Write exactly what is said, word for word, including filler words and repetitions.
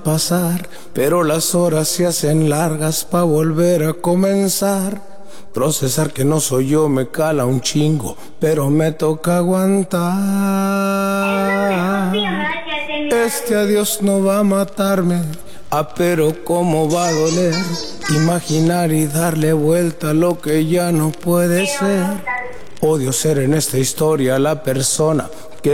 pasar, pero las horas se hacen largas pa' volver a comenzar. Procesar que no soy yo me cala un chingo, pero me toca aguantar. Este adiós no va a matarme, ah, pero cómo va a doler. Imaginar y darle vuelta a lo que ya no puede ser. Odio ser en esta historia la persona